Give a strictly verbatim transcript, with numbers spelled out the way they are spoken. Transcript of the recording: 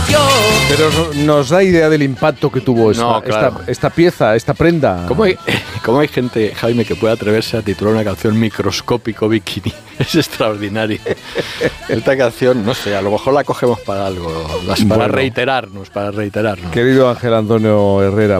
Pero nos da idea del impacto que tuvo esta, No, claro. esta, esta pieza, esta prenda. ¿Cómo hay, ¿Cómo hay gente, Jaime, que puede atreverse a titular una canción Microscópico Bikini? Es extraordinario. Esta canción, no sé, a lo mejor la cogemos para algo, las, para Bueno. reiterarnos, para reiterarnos. Querido Ángel Antonio Herrera,